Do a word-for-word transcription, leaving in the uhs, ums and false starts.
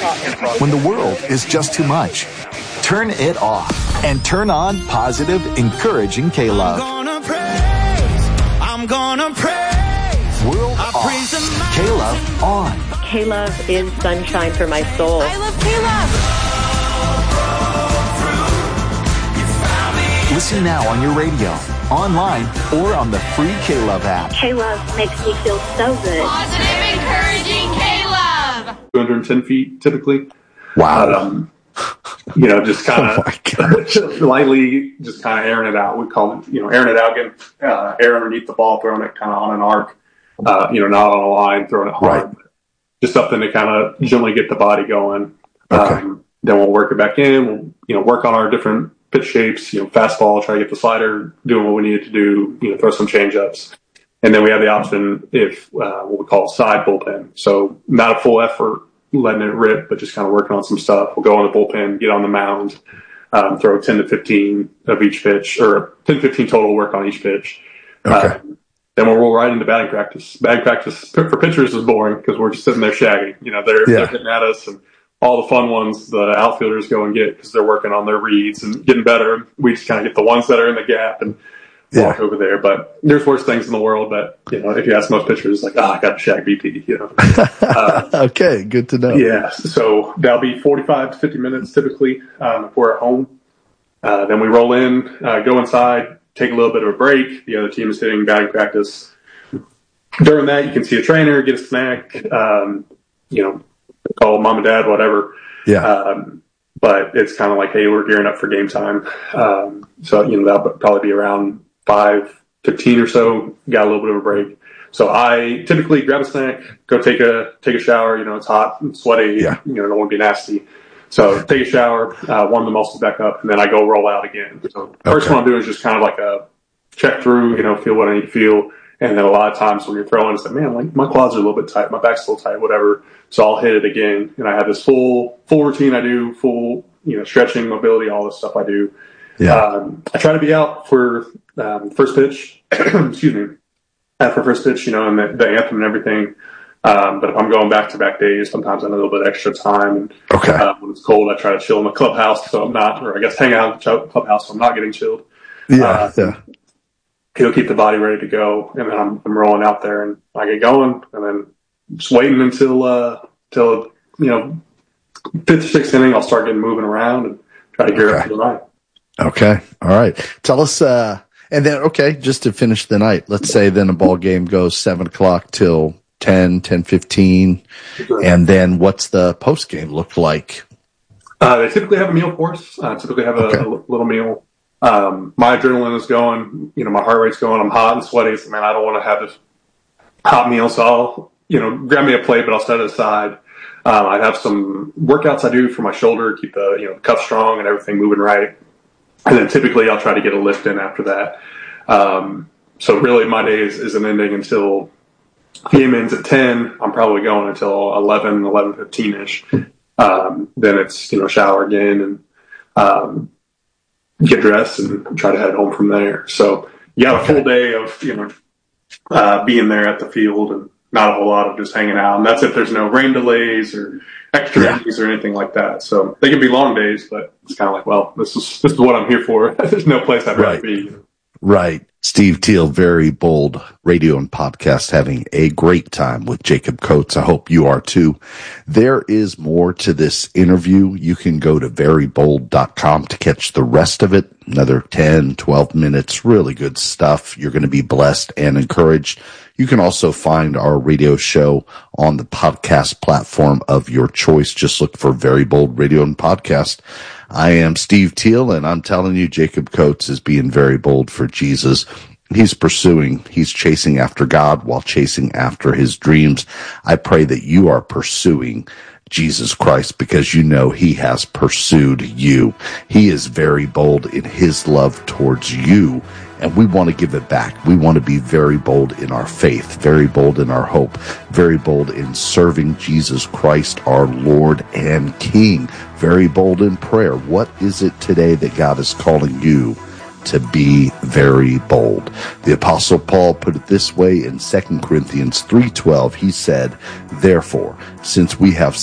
When the world is just too much, turn it off and turn on positive, encouraging K-Love. I'm gonna praise, I'm gonna praise. World I off, praise K-Love on. K-Love is sunshine for my soul. I love K-Love. Listen now on your radio, online, or on the free K-Love app. K-Love makes me feel so good. Positive, encouraging K-Love. two hundred ten feet, typically. Wow. Um, you know, just kind of oh lightly, just kind of airing it out. We call it, you know, airing it out, getting uh, air underneath the ball, throwing it kind of on an arc, uh, you know, not on a line, throwing it hard. Right. Just something to kind of gently get the body going. Okay. Um, then we'll work it back in. We'll, you know, work on our different pitch shapes, you know, fastball, try to get the slider doing what we needed to do, you know, throw some change ups. And then we have the option if, uh, what we call side bullpen. So not a full effort, letting it rip, but just kind of working on some stuff. We'll go on the bullpen, get on the mound, um, throw ten to fifteen of each pitch, or ten to fifteen total work on each pitch. Okay. Uh, then we'll roll right into batting practice. Batting practice for pitchers is boring because we're just sitting there shagging. You know, they're, Yeah. they're hitting at us, and all the fun ones the outfielders go and get because they're working on their reads and getting better. We just kind of get the ones that are in the gap and walk Yeah. over there. But there's worse things in the world. But, you know, if you ask most pitchers, like, ah, oh, I got to shag B P, you know. Uh, okay, good to know. yeah, so that'll be forty-five to fifty minutes typically um, if we're at home. Uh, then we roll in, uh, go inside, take a little bit of a break. The other team is hitting batting practice. During that, you can see a trainer, get a snack, um, you know, call mom and dad, whatever. Yeah. Um, but it's kind of like, hey, we're gearing up for game time. Um, so, you know, that'll probably be around five fifteen or so. Got a little bit of a break. So I typically grab a snack, go take a take a shower. You know, it's hot and sweaty. Yeah. You know, don't want to be nasty. So take a shower, uh, warm the muscles back up, and then I go roll out again. So first Okay. one I'm doing is just kind of like a check through, you know, feel what I need to feel. And then a lot of times when you're throwing, it's like, man, like my quads are a little bit tight, my back's a little tight, whatever. So I'll hit it again. And I have this full full routine I do, full, you know, stretching, mobility, all this stuff I do. Yeah. Um, I try to be out for um, first pitch, excuse me, after first pitch, you know, and the, the anthem and everything. Um, but if I'm going back-to-back days, sometimes I need a little bit extra time. And, Okay. uh, when it's cold, I try to chill in the clubhouse so I'm not, or I guess hang out in the clubhouse so I'm not getting chilled. Yeah. Uh, yeah. He'll keep the body ready to go, and then I'm, I'm rolling out there, and I get going, and then just waiting until, uh, till you know, fifth or sixth inning, I'll start getting moving around and try to gear Okay. up for the night. Okay. All right. Tell us, uh, and then, okay, just to finish the night, let's say then a ball game goes seven o'clock till ten, ten fifteen. Sure. And then what's the post game look like? Uh, they typically have a meal for us. Uh, typically have a, Okay. a little meal. Um, my adrenaline is going, you know, my heart rate's going. I'm hot and sweaty. So, man, I don't want to have this hot meal. So I'll, you know, grab me a plate, but I'll set it aside. Um, I have some workouts I do for my shoulder, keep the, you know, the cuff strong and everything moving right. And then typically I'll try to get a lift in after that. Um, so really my day is, isn't ending until game ends at ten. I'm probably going until eleven, eleven fifteen ish. Um, then it's, you know, shower again and, um, get dressed and try to head home from there. So you got a full day of, you know, uh, being there at the field and not a whole lot of just hanging out. And that's if there's no rain delays or extra Yeah. innings or anything like that. So they can be long days, but it's kind of like, well, this is, this is what I'm here for. There's no place I'd rather Right. be. Right. Steve Teal, very bold radio and podcast, having a great time with Jacob Coates. I hope you are too. There is more to this interview. You can go to very bold dot com to catch the rest of it. Another ten, twelve minutes. Really good stuff. You're going to be blessed and encouraged. You can also find our radio show on the podcast platform of your choice. Just look for Very Bold Radio and Podcast. I am Steve Teal, and I'm telling you, Jacob Coates is being very bold for Jesus. He's pursuing, he's chasing after God while chasing after his dreams. I pray that you are pursuing Jesus Christ because you know he has pursued you. He is very bold in his love towards you, and we want to give it back. We want to be very bold in our faith, very bold in our hope, very bold in serving Jesus Christ, our Lord and King, very bold in prayer. What is it today that God is calling you to be very bold? The Apostle Paul put it this way in Second Corinthians three twelve. He said, therefore, since we have